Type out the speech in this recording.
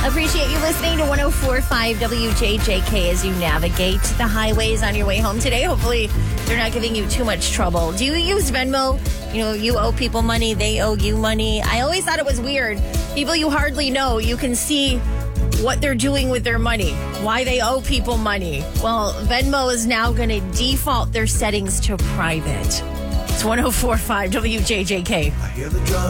Appreciate you listening to 104.5 WJJK as you navigate the highways on your way home today. Hopefully, they're not giving you too much trouble. Do you use Venmo? You know, you owe people money, they owe you money. I always thought it was weird. People you hardly know, you can see what they're doing with their money, why they owe people money. Well, Venmo is now going to default their settings to private. It's 104.5 WJJK. I hear the drum.